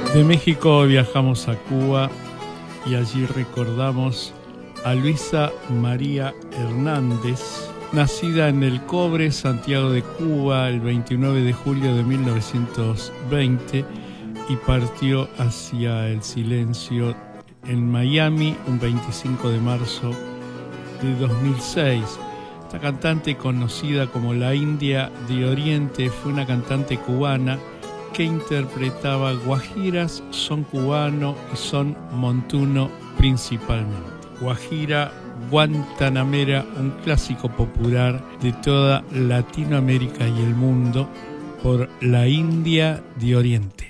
De México viajamos a Cuba y allí recordamos a Luisa María Hernández, nacida en El Cobre, Santiago de Cuba, el 29 de julio de 1920 y partió hacia el silencio en Miami un 25 de marzo de 2006. Esta cantante, conocida como la India de Oriente, fue una cantante cubana que interpretaba guajiras, son cubano y son montuno principalmente. Guajira guantanamera, un clásico popular de toda Latinoamérica y el mundo por la India de Oriente.